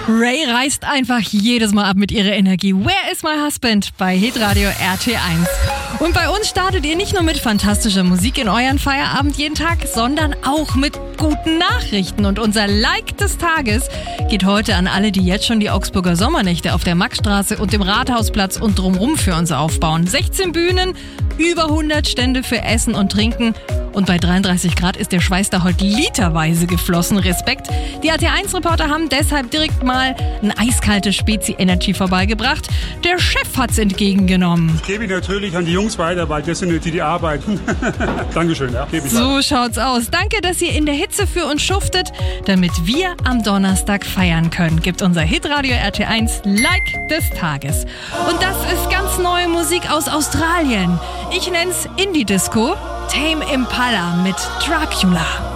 Ray reißt einfach jedes Mal ab mit ihrer Energie. Where is my husband? Bei Hitradio RT1. Und bei uns startet ihr nicht nur mit fantastischer Musik in euren Feierabend jeden Tag, sondern auch mit guten Nachrichten. Und unser Like des Tages geht heute an alle, die jetzt schon die Augsburger Sommernächte auf der Maxstraße und dem Rathausplatz und drumherum für uns aufbauen. 16 Bühnen, über 100 Stände für Essen und Trinken. Und bei 33 Grad ist der Schweiß da heute literweise geflossen. Respekt. Die RT1-Reporter haben deshalb direkt mal ein eiskaltes Spezi Energy vorbeigebracht. Der Chef hat's entgegengenommen. Ich gebe natürlich an die Jungs weiter, weil das sind die arbeiten. Dankeschön, ja. So schaut's aus. Danke, dass ihr in der Hitze für uns schuftet, damit wir am Donnerstag feiern können. Gibt unser Hitradio RT1 Like des Tages. Und das ist ganz neue Musik aus Australien. Ich nenn's Indie-Disco. Tame Impala mit Dracula.